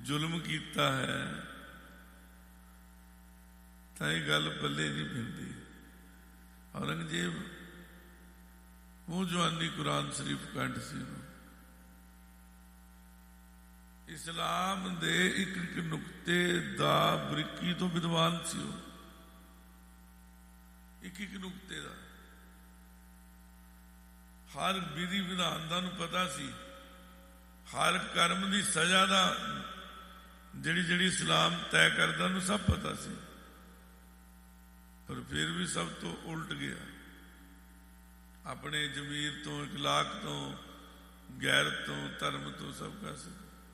ਜ਼ੁਲਮ ਕੀਤਾ ਹੈ ਤਾਂ ਇਹ ਗੱਲ ਪੱਲੇ ਨਹੀਂ ਪੈਂਦੀ। ਔਰੰਗਜ਼ੇਬ ਮੂੰਹ ਜਵਾਨੀ ਕੁਰਾਨ ਸ਼ਰੀਫ ਕੰਠ ਸੀ ਉਹਨੂੰ। ਇਸਲਾਮ ਦੇ ਇੱਕ ਇੱਕ ਨੁਕਤੇ ਦਾ ਬਰੀਕੀ ਤੋਂ ਵਿਦਵਾਨ ਸੀ ਉਹ, ਇੱਕ ਇੱਕ ਨੁਕਤੇ ਦਾ, ਹਰ ਵਿਧੀ ਵਿਧਾਨ ਦਾ ਉਹਨੂੰ ਪਤਾ ਸੀ, ਹਰ ਕਰਮ ਦੀ ਸਜ਼ਾ ਦਾ ਜਿਹੜੀ ਇਸਲਾਮ ਤੈਅ ਕਰਦਾ ਉਹਨੂੰ ਸਭ ਪਤਾ ਸੀ। ਪਰ ਫਿਰ ਵੀ ਸਭ ਤੋਂ ਉਲਟ ਗਿਆ, ਆਪਣੇ ਜ਼ਮੀਰ ਤੋਂ, ਇਖਲਾਕ ਤੋਂ, ਗੈਰਤ ਤੋਂ, ਧਰਮ ਤੋਂ, ਸਭ ਕਾਸੇ